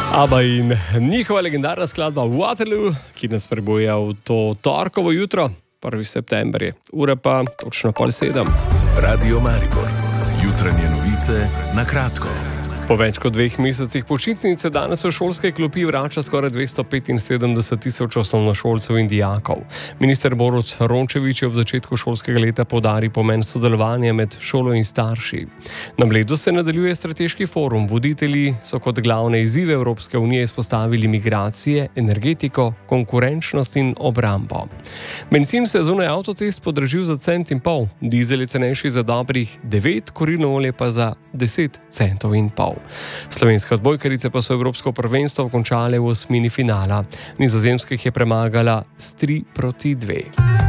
ABBA in njihova legendarna skladba Waterloo, ki nas prebuja v to torkovo jutro, 1. september je. Ura pa točno 6:30. Radio Maribor, jutranje novice na kratko. Po več kot 2 mesecih počitnice danes v šolske klopi vrača skoraj 275 tisoč osnovnošolcev in dijakov. Minister Borut Rončević je ob začetku šolskega leta poudaril pomen sodelovanja med šolo in starši. Na Bledu se nadaljuje strateški forum. Voditelji so kot glavne izzive Evropske unije izpostavili migracije, energetiko, konkurenčnost in obrambo. Bencin se je zunaj avtocest podražil za 1,5 centa, dizel je cenejši za dobrih 9, kurilno olje pa za 10,5 centa. Slovenske odbojkarice pa so evropsko prvenstvo končale v osmini finala. Nizozemska jih je premagala s 3-2.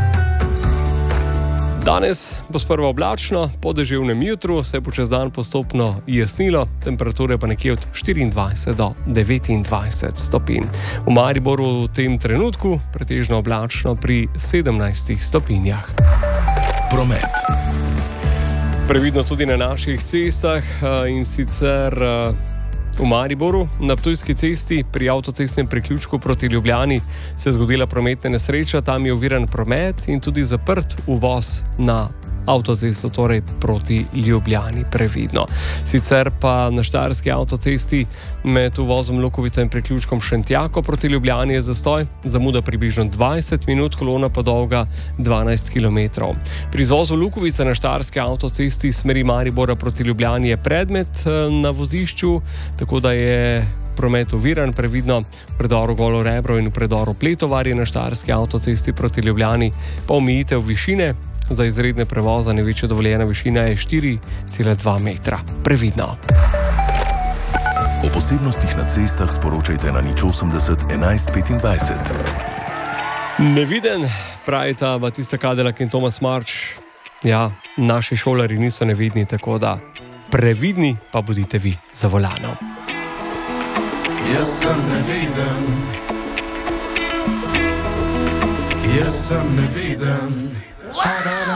Danes bo sprva oblačno, po deževnem jutru se bo čez dan postopno jasnilo, temperature pa nekje od 24 do 29 stopinj. V Mariboru v tem trenutku pretežno oblačno pri 17 stopinjah. Promet. Previdno tudi na naših cestah, in sicer v Mariboru na Ptujski cesti pri avtocestnem priključku proti Ljubljani se je zgodila prometna nesreča, tam je oviran promet in tudi zaprt uvoz na avtocesto, torej proti Ljubljani, previdno. Sicer pa na štajerski avtocesti med uvozom Lukovica in priključkom Šentjako proti Ljubljani je zastoj, zamuda približno 20 minut, kolona pa dolga 12 km. Pri izvozu Lukovica na štajerski avtocesti smeri Maribora proti Ljubljani je predmet na vozišču, tako da je promet oviran, previdno v predoru Golo Rebro in v predoru Pletovarje na štajerski avtocesti proti Ljubljani pa omejitev višine. Za izredne prevoze največja dovoljena višina je 4,2 metra. Previdno. O posebnostih na cestah sporočajte na 080 11 25. Neviden, pravita Batista Cadillac in Tomas March. Ja, naši šolari niso nevidni, tako da previdni pa bodite vi za volanom. Jaz sem neviden. Jaz sem neviden.